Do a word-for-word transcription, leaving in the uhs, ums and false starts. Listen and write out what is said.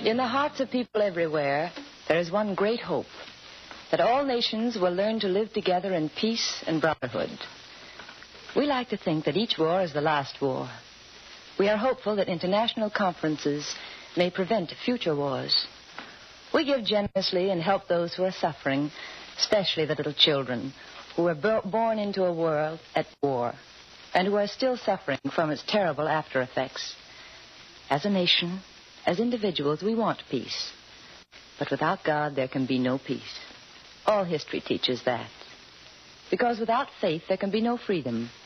In the hearts of people everywhere, there is one great hope, that all nations will learn to live together in peace and brotherhood. We like to think that each war is the last war. We are hopeful that international conferences may prevent future wars. We give generously and help those who are suffering, especially the little children who were bo- born into a world at war and who are still suffering from its terrible after effects. As a nation, as individuals, we want peace. But without God, there can be no peace. All history teaches that. Because without faith, there can be no freedom.